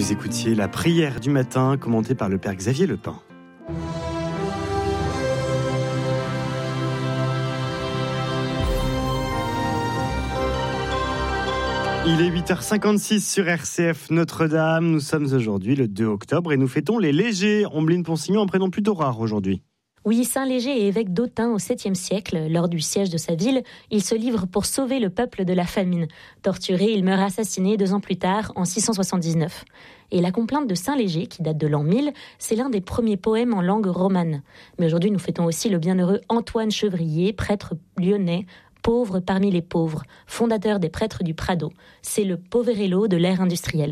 Vous écoutiez la prière du matin commentée par le père Xavier Lepin. Il est 8h56 sur RCF Notre-Dame. Nous sommes aujourd'hui le 2 octobre et nous fêtons les Légers. Ombline Ponsignon, un prénom plutôt rare aujourd'hui. Oui, Saint Léger est évêque d'Autun au 7e siècle. Lors du siège de sa ville, il se livre pour sauver le peuple de la famine. Torturé, il meurt assassiné 2 ans plus tard, en 679. Et la complainte de Saint Léger, qui date de l'an 1000, c'est l'un des premiers poèmes en langue romane. Mais aujourd'hui, nous fêtons aussi le bienheureux Antoine Chevrier, prêtre lyonnais, pauvre parmi les pauvres, fondateur des prêtres du Prado. C'est le Poverello de l'ère industrielle.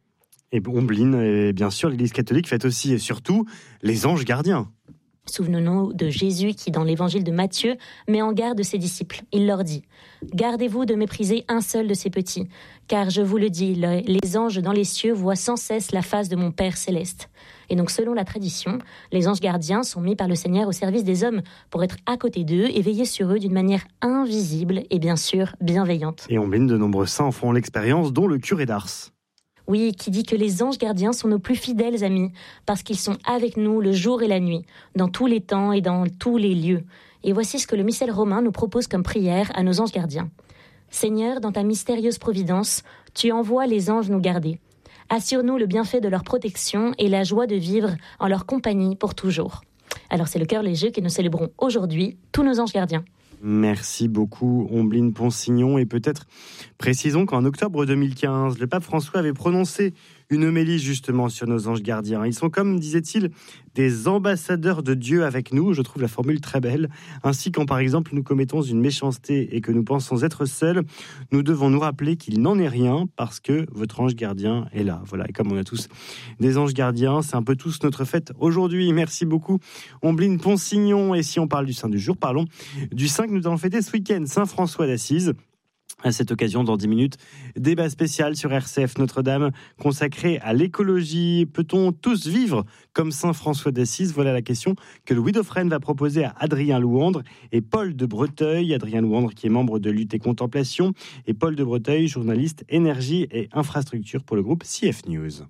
Et Ombline, et bien sûr, l'Église catholique fête aussi et surtout les anges gardiens. Souvenons-nous de Jésus qui, dans l'évangile de Matthieu, met en garde ses disciples. Il leur dit « Gardez-vous de mépriser un seul de ces petits, car je vous le dis, les anges dans les cieux voient sans cesse la face de mon Père céleste. » Et donc, selon la tradition, les anges gardiens sont mis par le Seigneur au service des hommes pour être à côté d'eux et veiller sur eux d'une manière invisible et bien sûr bienveillante. Et Ombline, de nombreux saints en font l'expérience, dont le curé d'Ars. Oui, qui dit que les anges gardiens sont nos plus fidèles amis, parce qu'ils sont avec nous le jour et la nuit, dans tous les temps et dans tous les lieux. Et voici ce que le missel romain nous propose comme prière à nos anges gardiens. Seigneur, dans ta mystérieuse providence, tu envoies les anges nous garder. Assure-nous le bienfait de leur protection et la joie de vivre en leur compagnie pour toujours. Alors c'est le cœur léger que nous célébrons aujourd'hui, tous nos anges gardiens. Merci beaucoup Ombline Ponsignon, et peut-être précisons qu'en octobre 2015, le pape François avait prononcé une homélie justement sur nos anges gardiens. Ils sont comme, disait-il, des ambassadeurs de Dieu avec nous. Je trouve la formule très belle. Ainsi, quand par exemple nous commettons une méchanceté et que nous pensons être seuls, nous devons nous rappeler qu'il n'en est rien parce que votre ange gardien est là. Voilà. Et comme on a tous des anges gardiens, c'est un peu tous notre fête aujourd'hui. Merci beaucoup Ombline Ponsignon. Et si on parle du saint du jour, parlons du saint que nous allons fêter ce week-end, Saint François d'Assise. À cette occasion, dans 10 minutes, débat spécial sur RCF Notre-Dame consacré à l'écologie. Peut-on tous vivre comme Saint François d'Assise ? Voilà la question que Louis Dauphren va proposer à Adrien Louandre et Paul de Breteuil. Adrien Louandre qui est membre de Lutte et Contemplation et Paul de Breteuil, journaliste énergie et infrastructure pour le groupe CF News.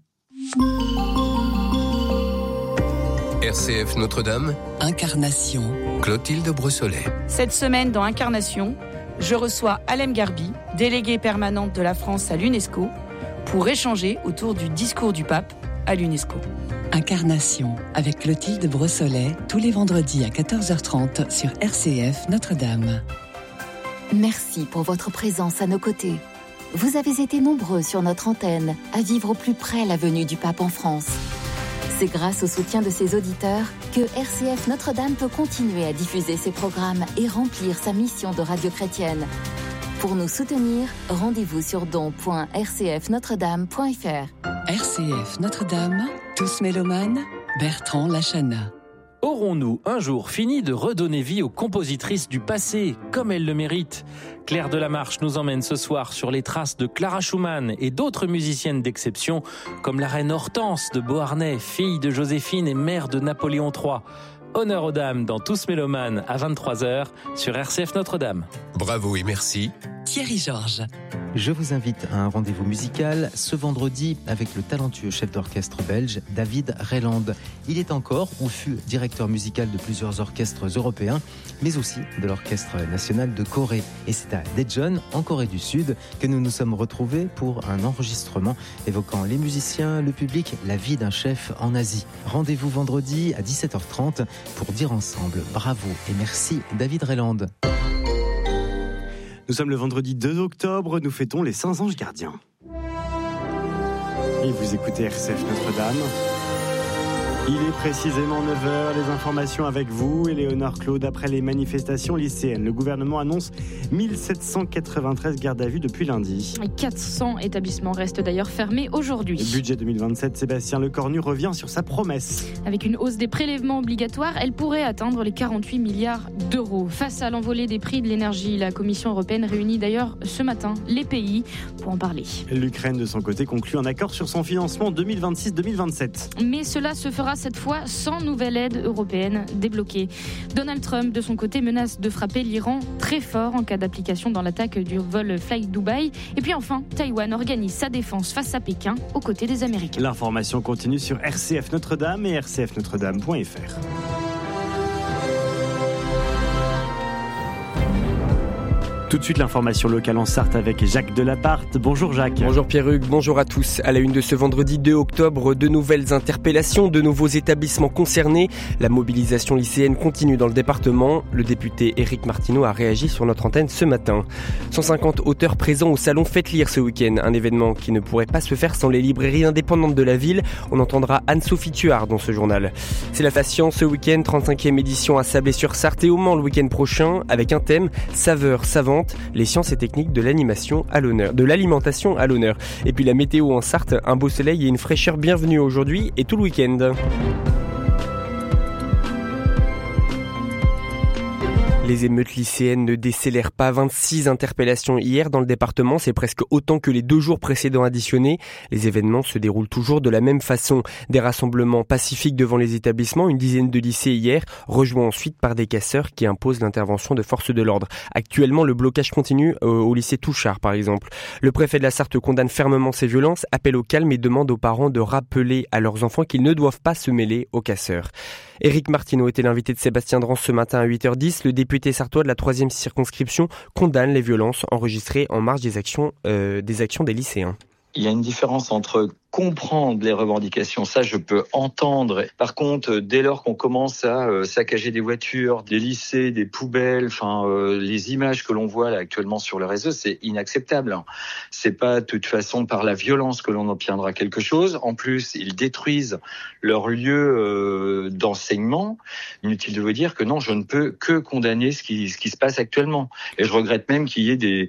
RCF Notre-Dame, Incarnation. Clotilde Brossolet. Cette semaine dans Incarnation, je reçois Alem Garbi, déléguée permanente de la France à l'UNESCO, pour échanger autour du discours du pape à l'UNESCO. Incarnation avec Clotilde Brossolet, tous les vendredis à 14h30 sur RCF Notre-Dame. Merci pour votre présence à nos côtés. Vous avez été nombreux sur notre antenne à vivre au plus près la venue du pape en France. C'est grâce au soutien de ses auditeurs que RCF Notre-Dame peut continuer à diffuser ses programmes et remplir sa mission de radio chrétienne. Pour nous soutenir, rendez-vous sur don.rcfnotredame.fr. RCF Notre-Dame, tous mélomanes, Bertrand Lachana. Aurons-nous un jour fini de redonner vie aux compositrices du passé, comme elles le méritent ? Claire Delamarche nous emmène ce soir sur les traces de Clara Schumann et d'autres musiciennes d'exception, comme la reine Hortense de Beauharnais, fille de Joséphine et mère de Napoléon III. Honneur aux dames dans Tous Mélomanes à 23h sur RCF Notre-Dame. Bravo et merci. Thierry Georges. Je vous invite à un rendez-vous musical ce vendredi avec le talentueux chef d'orchestre belge David Reiland. Il est encore ou fut directeur musical de plusieurs orchestres européens, mais aussi de l'Orchestre national de Corée. Et c'est à Daejeon, en Corée du Sud, que nous nous sommes retrouvés pour un enregistrement évoquant les musiciens, le public, la vie d'un chef en Asie. Rendez-vous vendredi à 17h30 pour dire ensemble bravo et merci David Reiland. Nous sommes le vendredi 2 octobre, nous fêtons les Saints Anges Gardiens. Et vous écoutez RCF Notre-Dame. Il est précisément 9h, les informations avec vous, Éléonore Claude. Après les manifestations lycéennes, le gouvernement annonce 1793 gardes à vue depuis lundi. 400 établissements restent d'ailleurs fermés aujourd'hui. Le budget 2027, Sébastien Lecornu revient sur sa promesse. Avec une hausse des prélèvements obligatoires, elle pourrait atteindre les 48 milliards d'euros. Face à l'envolée des prix de l'énergie, la Commission européenne réunit d'ailleurs ce matin les pays pour en parler. L'Ukraine, de son côté, conclut un accord sur son financement 2026-2027. Mais cela se fera sera cette fois sans nouvelle aide européenne débloquée. Donald Trump, de son côté, menace de frapper l'Iran très fort en cas d'application dans l'attaque du vol Fly Dubai. Et puis enfin, Taïwan organise sa défense face à Pékin aux côtés des Américains. L'information continue sur RCF Notre-Dame et rcfnotredame.fr. Tout de suite, l'information locale en Sarthe avec Jacques Delabarthe. Bonjour Jacques. Bonjour Pierre-Hugues, bonjour à tous. À la une de ce vendredi 2 octobre, de nouvelles interpellations, de nouveaux établissements concernés. La mobilisation lycéenne continue dans le département. Le député Éric Martineau a réagi sur notre antenne ce matin. 150 auteurs présents au salon Faites lire ce week-end. Un événement qui ne pourrait pas se faire sans les librairies indépendantes de la ville. On entendra Anne-Sophie Tuard dans ce journal. C'est la Science ce week-end, 35e édition à Sablé-sur-Sarthe et au Mans le week-end prochain, avec un thème saveurs savantes. Les sciences et techniques de l'alimentation à l'honneur. Et puis la météo en Sarthe, un beau soleil et une fraîcheur bienvenue aujourd'hui et tout le week-end. Les émeutes lycéennes ne décélèrent pas. 26 interpellations hier dans le département, c'est presque autant que les 2 jours précédents additionnés. Les événements se déroulent toujours de la même façon. Des rassemblements pacifiques devant les établissements, une dizaine de lycées hier, rejoints ensuite par des casseurs qui imposent l'intervention de forces de l'ordre. Actuellement, le blocage continue au lycée Touchard par exemple. Le préfet de la Sarthe condamne fermement ces violences, appelle au calme et demande aux parents de rappeler à leurs enfants qu'ils ne doivent pas se mêler aux casseurs. Éric Martineau était l'invité de Sébastien Drance ce matin à 8h10. Le député sartois de la 3e circonscription condamne les violences enregistrées en marge des actions des lycéens. Il y a une différence entre comprendre les revendications, ça je peux entendre. Par contre, dès lors qu'on commence à saccager des voitures, des lycées, des poubelles, les images que l'on voit là actuellement sur le réseau, c'est inacceptable. C'est pas de toute façon par la violence que l'on obtiendra quelque chose. En plus, ils détruisent leur lieu d'enseignement. Inutile de vous dire que non, je ne peux que condamner ce qui se passe actuellement. Et je regrette même qu'il y ait des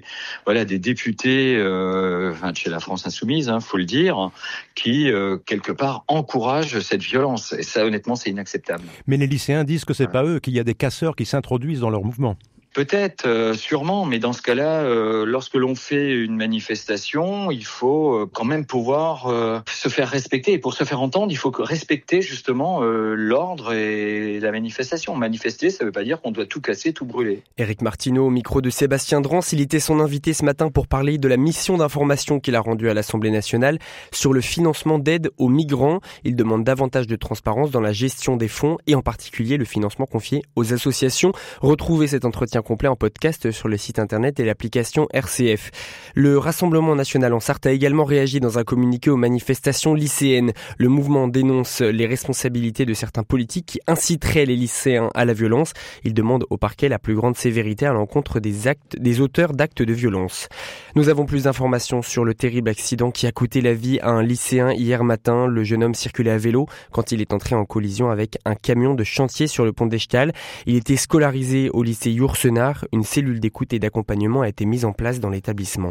députés de chez la France Insoumise, faut le dire, qui, quelque part, encouragent cette violence. Et ça, honnêtement, c'est inacceptable. Mais les lycéens disent que c'est pas eux, qu'il y a des casseurs qui s'introduisent dans leur mouvement. Peut-être, sûrement, mais dans ce cas-là, lorsque l'on fait une manifestation, il faut quand même pouvoir se faire respecter. Et pour se faire entendre, il faut respecter justement l'ordre et la manifestation. Manifester, ça ne veut pas dire qu'on doit tout casser, tout brûler. Éric Martineau, au micro de Sébastien Drance, il était son invité ce matin pour parler de la mission d'information qu'il a rendue à l'Assemblée nationale sur le financement d'aide aux migrants. Il demande davantage de transparence dans la gestion des fonds et en particulier le financement confié aux associations. Retrouvez cet entretien complet en podcast sur le site internet et l'application RCF. Le Rassemblement national en Sarthe a également réagi dans un communiqué aux manifestations lycéennes. Le mouvement dénonce les responsabilités de certains politiques qui inciteraient les lycéens à la violence. Il demande au parquet la plus grande sévérité à l'encontre des auteurs d'actes de violence. Nous avons plus d'informations sur le terrible accident qui a coûté la vie à un lycéen hier matin. Le jeune homme circulait à vélo quand il est entré en collision avec un camion de chantier sur le pont d'Echtal. Il était scolarisé au lycée Yourcenar. Une cellule d'écoute et d'accompagnement a été mise en place dans l'établissement.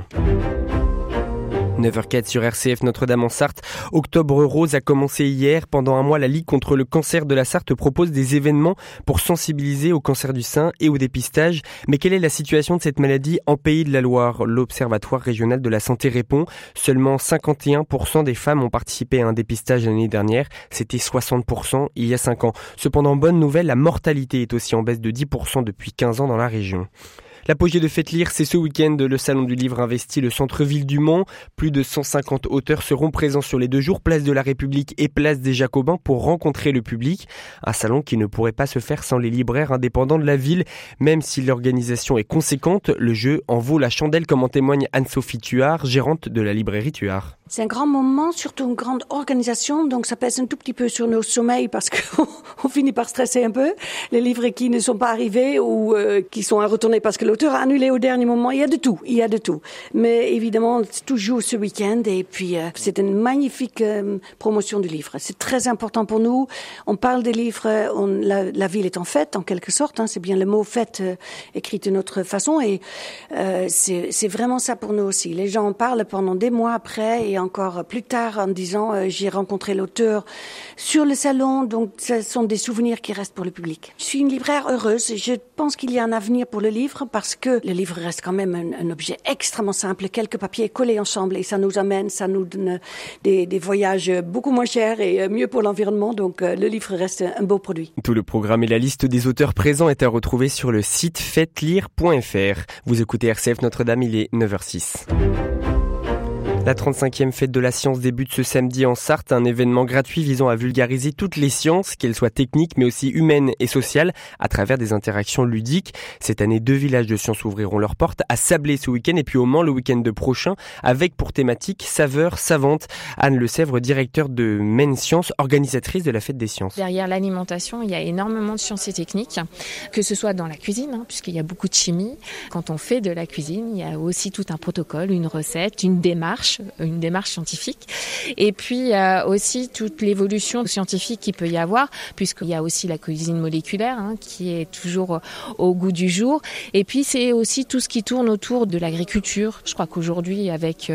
9h04 sur RCF Notre-Dame en Sarthe. Octobre Rose a commencé hier. Pendant un mois, la Ligue contre le cancer de la Sarthe propose des événements pour sensibiliser au cancer du sein et au dépistage. Mais quelle est la situation de cette maladie en Pays de la Loire ? L'Observatoire régional de la santé répond. Seulement 51% des femmes ont participé à un dépistage l'année dernière. C'était 60% il y a 5 ans. Cependant, bonne nouvelle, la mortalité est aussi en baisse de 10% depuis 15 ans dans la région. L'apogée de Faites lire, c'est ce week-end. Le Salon du Livre investit le centre-ville du Mans. Plus de 150 auteurs seront présents sur les 2 jours, place de la République et place des Jacobins, pour rencontrer le public. Un salon qui ne pourrait pas se faire sans les libraires indépendants de la ville. Même si l'organisation est conséquente, le jeu en vaut la chandelle, comme en témoigne Anne-Sophie Tuard, gérante de la librairie Tuard. C'est un grand moment, surtout une grande organisation, donc ça pèse un tout petit peu sur nos sommeils parce qu'on finit par stresser un peu. Les livres qui ne sont pas arrivés ou qui sont à retourner parce que l'auteur a annulé au dernier moment, il y a de tout. Mais évidemment, c'est toujours ce week-end et puis c'est une magnifique promotion du livre. C'est très important pour nous. On parle des livres, la ville est en fête en quelque sorte, c'est bien le mot fête écrit de notre façon et c'est vraiment ça pour nous aussi. Les gens en parlent pendant des mois après et encore plus tard en disant j'ai rencontré l'auteur sur le salon, donc ce sont des souvenirs qui restent pour le public. Je suis une libraire heureuse et je pense qu'il y a un avenir pour le livre parce que le livre reste quand même un objet extrêmement simple, quelques papiers collés ensemble et ça nous donne des voyages beaucoup moins chers et mieux pour l'environnement, donc le livre reste un beau produit. Tout le programme et la liste des auteurs présents est à retrouver sur le site faites-lire.fr. Vous écoutez RCF Notre-Dame, il est 9h06. La 35e fête de la science débute ce samedi en Sarthe, un événement gratuit visant à vulgariser toutes les sciences, qu'elles soient techniques mais aussi humaines et sociales, à travers des interactions ludiques. Cette année, 2 villages de sciences ouvriront leurs portes, à Sablé ce week-end et puis au Mans le week-end prochain, avec pour thématique saveurs savantes. Anne Lesèvre, directeur de Maine Science, organisatrice de la fête des sciences. Derrière l'alimentation, il y a énormément de sciences et techniques, que ce soit dans la cuisine, puisqu'il y a beaucoup de chimie. Quand on fait de la cuisine, il y a aussi tout un protocole, une recette, une démarche scientifique, et puis aussi toute l'évolution scientifique qu'il peut y avoir, puisqu'il y a aussi la cuisine moléculaire qui est toujours au goût du jour, et puis c'est aussi tout ce qui tourne autour de l'agriculture. Je crois qu'aujourd'hui, avec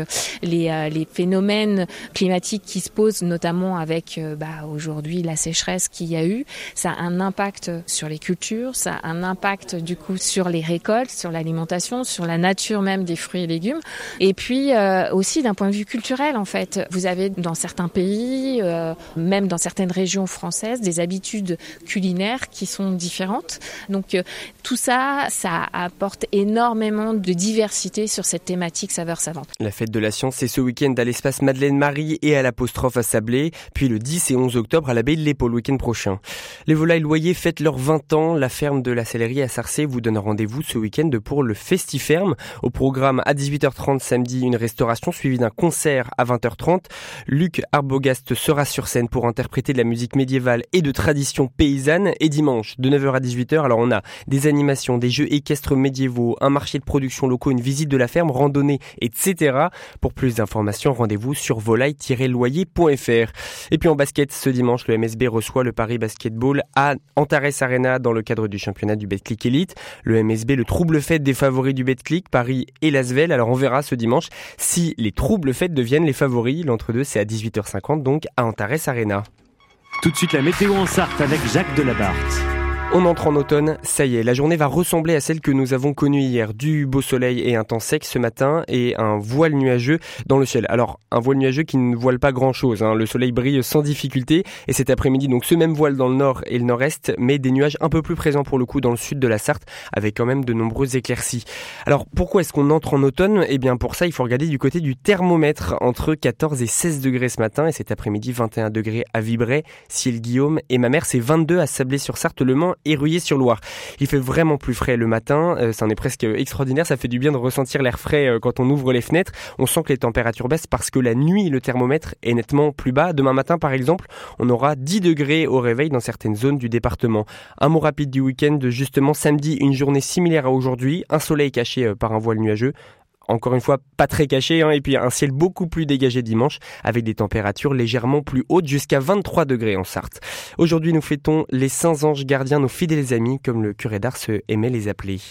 les phénomènes climatiques qui se posent, notamment avec aujourd'hui la sécheresse qu'il y a eu, ça a un impact sur les cultures, ça a un impact du coup sur les récoltes, sur l'alimentation, sur la nature même des fruits et légumes, et puis aussi d'un point de vue culturel, en fait. Vous avez dans certains pays, même dans certaines régions françaises, des habitudes culinaires qui sont différentes. Donc tout ça, ça apporte énormément de diversité sur cette thématique saveurs savantes. La fête de la science, c'est ce week-end à l'espace Madeleine-Marie et à l'Apostrophe à Sablé, puis le 10 et 11 octobre à l'abbaye de l'Épau le week-end prochain. Les volailles Loyer fêtent leurs 20 ans. La ferme de la Sellerie à Sarcey vous donne rendez-vous ce week-end pour le Festiferme. Au programme à 18h30 samedi, une restauration suivie d'un concert à 20h30. Luc Arbogast sera sur scène pour interpréter de la musique médiévale et de tradition paysanne. Et dimanche, de 9h à 18h, alors on a des animations, des jeux équestres médiévaux, un marché de production locaux, une visite de la ferme, randonnée, etc. Pour plus d'informations, rendez-vous sur volaille-loyer.fr. Et puis en basket, ce dimanche, le MSB reçoit le Paris Basketball à Antares Arena dans le cadre du championnat du Betclic Elite. Le MSB, le trouble fête des favoris du Betclic, Paris et Lasvel. Alors on verra ce dimanche si les troubles fêtes deviennent les favoris. L'entre-deux, c'est à 18h50, donc à Antares Arena. Tout de suite, la météo en Sarthe avec Jacques Delabarthe. On entre en automne, ça y est, la journée va ressembler à celle que nous avons connue hier. Du beau soleil et un temps sec ce matin et un voile nuageux dans le ciel. Alors, un voile nuageux qui ne voile pas grand-chose. Le soleil brille sans difficulté et cet après-midi, donc ce même voile dans le nord et le nord-est, mais des nuages un peu plus présents pour le coup dans le sud de la Sarthe avec quand même de nombreuses éclaircies. Alors, pourquoi est-ce qu'on entre en automne ? Eh bien, pour ça, il faut regarder du côté du thermomètre. Entre 14 et 16 degrés ce matin et cet après-midi, 21 degrés à Vibray, Ciel-Guillaume et Mamers, c'est 22 à Sablé-sur-Sarthe, Le Mans et Ruillé-sur-Loire. Il fait vraiment plus frais le matin, ça en est presque extraordinaire, ça fait du bien de ressentir l'air frais quand on ouvre les fenêtres. On sent que les températures baissent parce que la nuit, le thermomètre est nettement plus bas. Demain matin, par exemple, on aura 10 degrés au réveil dans certaines zones du département. Un mot rapide du week-end, justement samedi, une journée similaire à aujourd'hui, un soleil caché par un voile nuageux. Encore une fois, pas très caché, et puis un ciel beaucoup plus dégagé dimanche, avec des températures légèrement plus hautes, jusqu'à 23 degrés en Sarthe. Aujourd'hui, nous fêtons les saints anges gardiens, nos fidèles amis, comme le curé d'Ars aimait les appeler.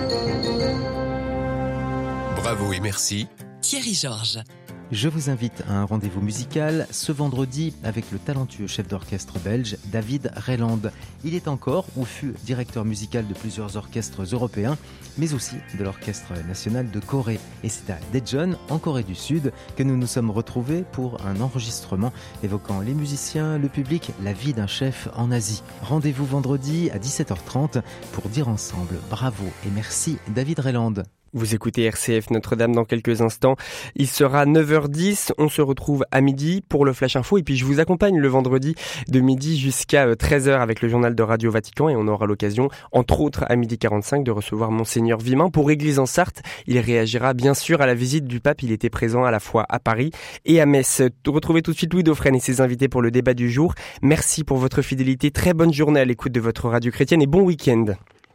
Bravo et merci. Thierry Georges. Je vous invite à un rendez-vous musical ce vendredi avec le talentueux chef d'orchestre belge David Reland. Il est encore ou fut directeur musical de plusieurs orchestres européens, mais aussi de l'Orchestre national de Corée. Et c'est à Daejeon, en Corée du Sud, que nous nous sommes retrouvés pour un enregistrement évoquant les musiciens, le public, la vie d'un chef en Asie. Rendez-vous vendredi à 17h30 pour dire ensemble bravo et merci David Reland. Vous écoutez RCF Notre-Dame dans quelques instants. Il sera 9h10. On se retrouve à midi pour le Flash Info. Et puis je vous accompagne le vendredi de midi jusqu'à 13h avec le journal de Radio Vatican. Et on aura l'occasion, entre autres à 12h45, de recevoir Monseigneur Vimin pour Église en Sarthe. Il réagira bien sûr à la visite du pape. Il était présent à la fois à Paris et à Metz. Retrouvez tout de suite Louis Dauphren et ses invités pour le débat du jour. Merci pour votre fidélité. Très bonne journée à l'écoute de votre radio chrétienne et bon week-end.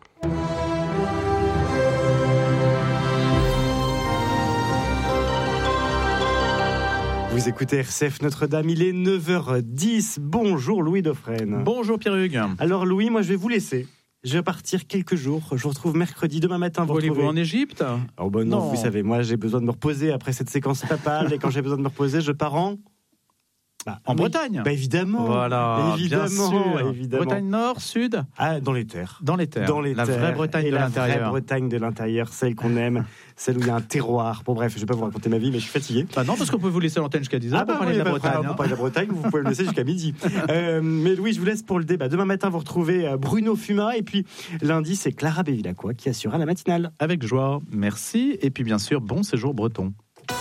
Vous écoutez RCF Notre-Dame, il est 9h10. Bonjour Louis Dauphren. Bonjour Pierre-Hugues. Alors Louis, moi je vais vous laisser Je vais partir quelques jours. Je vous retrouve mercredi, demain matin. Voulez-vous en Égypte ? Oh ben non, vous savez, moi j'ai besoin de me reposer après cette séquence papale. Et quand j'ai besoin de me reposer, je pars en Bretagne. Évidemment. Voilà, évidemment, bien sûr. évidemment. Bretagne Nord, Sud ? Dans les terres. Dans les terres. La vraie Bretagne de l'intérieur. La vraie Bretagne de l'intérieur, celle qu'on aime, celle où il y a un terroir. Bon bref, je ne vais pas vous raconter ma vie, mais je suis fatigué. Non, parce qu'on peut vous laisser l'antenne jusqu'à 10h pour parler de la Bretagne. Pour parler de la Bretagne, vous pouvez me laisser jusqu'à midi. Mais Louis, je vous laisse pour le débat. Demain matin, vous retrouvez Bruno Fuma. Et puis lundi, c'est Clara Bévilacqua qui assurera la matinale. Avec joie, merci. Et puis bien sûr, bon séjour breton.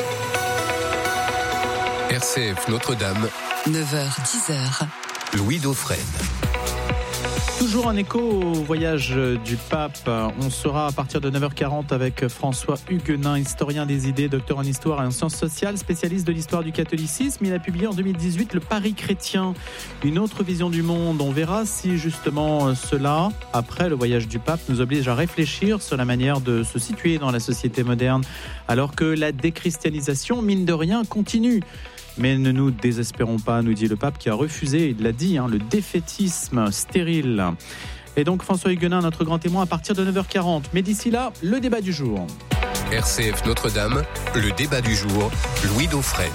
RCF Notre-Dame. 9h-10h. Louis Dauphren. Toujours un écho au voyage du pape. On sera à partir de 9h40 avec François Huguenin, historien des idées, docteur en histoire et en sciences sociales, spécialiste de l'histoire du catholicisme. Il a publié en 2018 Le Paris chrétien, une autre vision du monde. On verra si justement cela, après le voyage du pape, nous oblige à réfléchir sur la manière de se situer dans la société moderne, alors que la déchristianisation, mine de rien, continue. Mais ne nous désespérons pas, nous dit le pape qui a refusé, il l'a dit, le défaitisme stérile. Et donc François Huguenin, notre grand témoin, à partir de 9h40. Mais d'ici là, le débat du jour. RCF Notre-Dame, le débat du jour, Louis Dauphren.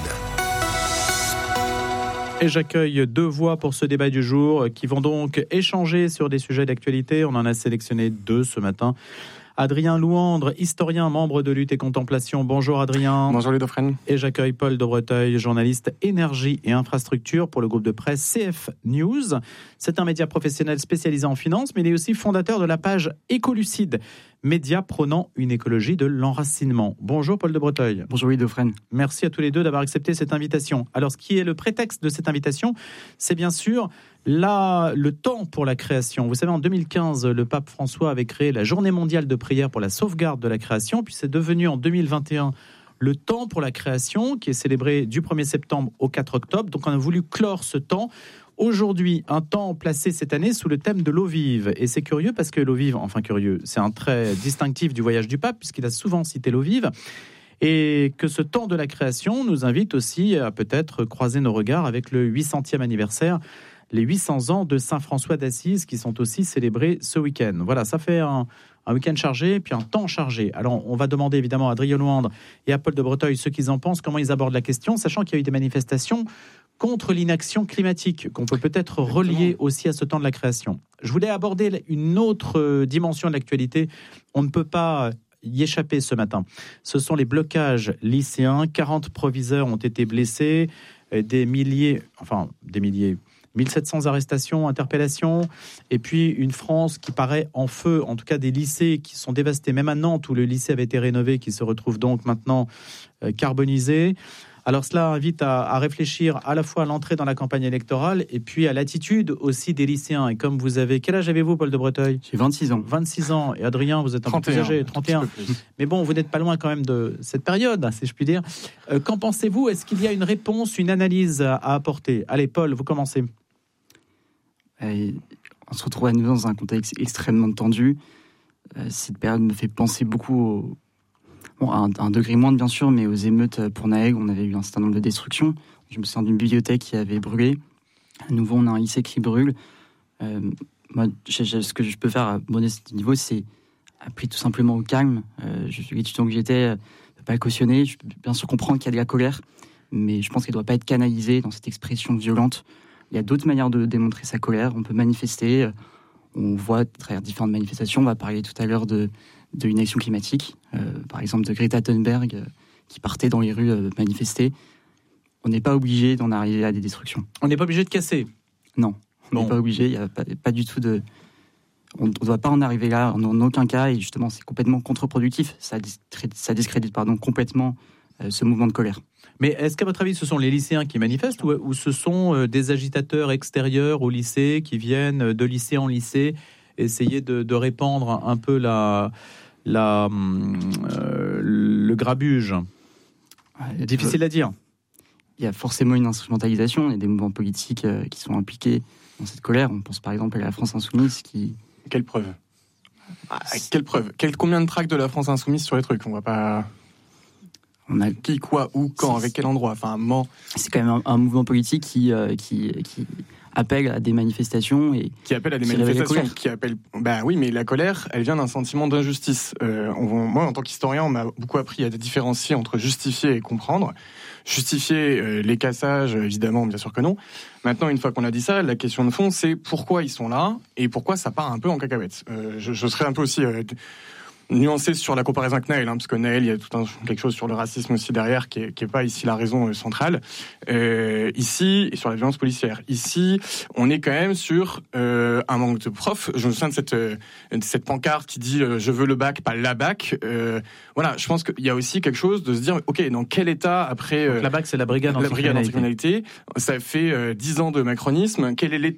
Et j'accueille 2 voix pour ce débat du jour qui vont donc échanger sur des sujets d'actualité. On en a sélectionné 2 ce matin. Adrien Louandre, historien, membre de Lutte et Contemplation. Bonjour Adrien. Bonjour Louis Dauphren. Et j'accueille Paul de Breteuil, journaliste énergie et infrastructure pour le groupe de presse CF News. C'est un média professionnel spécialisé en finance, mais il est aussi fondateur de la page Écolucide, média prônant une écologie de l'enracinement. Bonjour Paul de Breteuil. Bonjour Louis Dauphren. Merci à tous les deux d'avoir accepté cette invitation. Alors, ce qui est le prétexte de cette invitation, c'est bien sûr le temps pour la création. Vous savez, en 2015, le pape François avait créé la Journée mondiale de prière pour la sauvegarde de la création, puis c'est devenu en 2021 le temps pour la création, qui est célébré du 1er septembre au 4 octobre. Donc on a voulu clore ce temps. Aujourd'hui, un temps placé cette année sous le thème de l'eau vive. Et c'est curieux parce que l'eau vive, c'est un trait distinctif du voyage du pape, puisqu'il a souvent cité l'eau vive. Et que ce temps de la création nous invite aussi à peut-être croiser nos regards avec le 800e anniversaire, les 800 ans de Saint François d'Assise qui sont aussi célébrés ce week-end. Voilà, ça fait un week-end chargé, puis un temps chargé. Alors, on va demander évidemment à Adrien Louandre et à Paul de Breteuil ce qu'ils en pensent, comment ils abordent la question, sachant qu'il y a eu des manifestations contre l'inaction climatique, qu'on peut peut-être relier aussi à ce temps de la création. Je voulais aborder une autre dimension de l'actualité. On ne peut pas y échapper ce matin. Ce sont les blocages lycéens. 40 proviseurs ont été blessés, 1700 arrestations, interpellations, et puis une France qui paraît en feu, en tout cas des lycées qui sont dévastés, même à Nantes où le lycée avait été rénové, qui se retrouve donc maintenant carbonisé. Alors cela invite à réfléchir à la fois à l'entrée dans la campagne électorale et puis à l'attitude aussi des lycéens. Et comme vous avez... Quel âge avez-vous, Paul de Breteuil ? J'ai 26 ans. 26 ans. Et Adrien, vous êtes un peu plus âgé, 31. Mais bon, vous n'êtes pas loin quand même de cette période, si je puis dire. Qu'en pensez-vous ? Est-ce qu'il y a une réponse, une analyse à apporter ? Allez, Paul, vous commencez. On se retrouve à nouveau dans un contexte extrêmement tendu. Cette période me fait penser beaucoup à un degré moindre bien sûr, mais aux émeutes pour Naël. On avait eu un certain nombre de destructions. Je me souviens d'une bibliothèque qui avait brûlé. À nouveau, on a un lycée qui brûle. Moi, ce que je peux faire à modeste niveau, c'est appeler tout simplement au calme. L'étudiant que j'étais ne peut pas le cautionner. Je peux bien sûr comprendre qu'il y a de la colère, mais je pense qu'elle ne doit pas être canalisée dans cette expression violente. Il y a d'autres manières de démontrer sa colère. On peut manifester. On voit à travers différentes manifestations. On va parler tout à l'heure de l'inaction climatique. Par exemple, de Greta Thunberg qui partait dans les rues manifester. On n'est pas obligé d'en arriver à des destructions. On n'est pas obligé de casser ? Non. On n'est pas obligé. Il n'y a pas du tout de... On ne doit pas en arriver là en aucun cas. Et justement, c'est complètement contre-productif. Ça discrédite complètement ce mouvement de colère. Mais est-ce qu'à votre avis, ce sont les lycéens qui manifestent ou ce sont des agitateurs extérieurs au lycée qui viennent de lycée en lycée essayer de répandre un peu le grabuge ? Difficile à dire. Il y a forcément une instrumentalisation. Il y a des mouvements politiques qui sont impliqués dans cette colère. On pense par exemple à la France Insoumise qui... Quelle preuve ? Quelle preuve ? Combien de tracts de la France Insoumise sur les trucs ? On va pas... On a qui, quoi, où, quand, avec quel endroit ? Enfin, c'est quand même un mouvement politique qui appelle à des manifestations et qui appelle à des manifestations, qui appelle. Oui, mais la colère, elle vient d'un sentiment d'injustice. Moi, en tant qu'historien, on m'a beaucoup appris à différencier entre justifier et comprendre. Justifier les cassages, évidemment, bien sûr que non. Maintenant, une fois qu'on a dit ça, la question de fond, c'est pourquoi ils sont là et pourquoi ça part un peu en cacahuète. Je serais un peu aussi nuancé sur la comparaison avec Naël, parce que Naël, il y a quelque chose sur le racisme aussi derrière qui est pas ici la raison centrale. Ici, et sur la violence policière. Ici, on est quand même sur un manque de profs. Je me souviens de cette pancarte qui dit je veux le bac, pas la bac. Voilà, je pense qu'il y a aussi quelque chose de se dire, ok, dans quel état après la BAC, c'est la brigade anticriminalité. Ça fait 10 ans de macronisme. Quel est